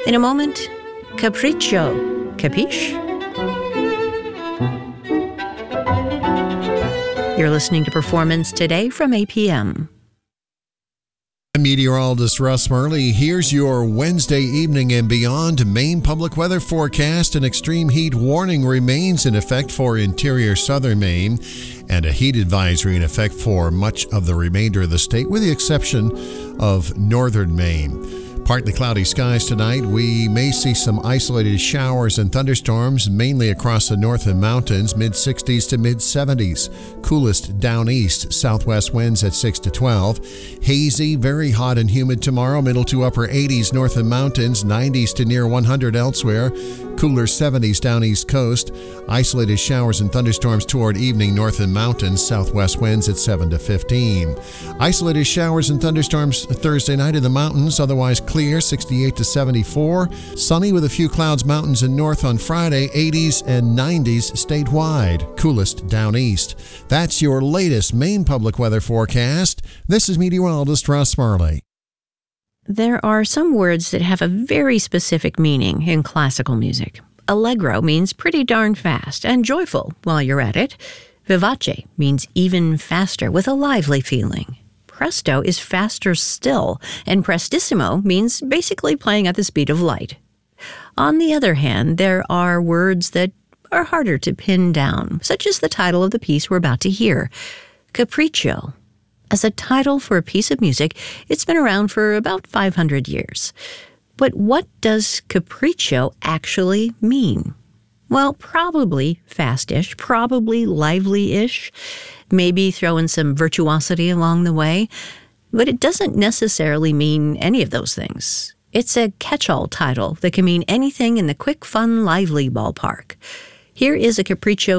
In a moment, Capriccio. Capiche? You're listening to Performance Today from APM. I'm meteorologist Russ Murley. Here's your Wednesday evening and beyond Maine public weather forecast. An extreme heat warning remains in effect for interior southern Maine, and a heat advisory in effect for much of the remainder of the state, with the exception of northern Maine. Partly cloudy skies tonight. We may see some isolated showers and thunderstorms, mainly across the northern mountains, mid-60s to mid-70s. Coolest down east, southwest winds at 6 to 12. Hazy, very hot and humid tomorrow, middle to upper 80s northern mountains, 90s to near 100 elsewhere. Cooler 70s down east coast. Isolated showers and thunderstorms toward evening northern mountains, southwest winds at 7 to 15. Isolated showers and thunderstorms Thursday night in the mountains, otherwise clear, 68 to 74. Sunny with a few clouds mountains and north on Friday, 80s and 90s statewide. Coolest down east. That's your latest Maine public weather forecast. This is meteorologist Russ Murley. There are some words that have a very specific meaning in classical music. Allegro means pretty darn fast and joyful while you're at it. Vivace means even faster with a lively feeling. Presto is faster still, and prestissimo means basically playing at the speed of light. On the other hand, there are words that are harder to pin down, such as the title of the piece we're about to hear, Capriccio. As a title for a piece of music, it's been around for about 500 years. But what does capriccio actually mean? Well, probably fast-ish, probably lively-ish, maybe throw in some virtuosity along the way, but it doesn't necessarily mean any of those things. It's a catch-all title that can mean anything in the quick, fun, lively ballpark. Here is a capriccio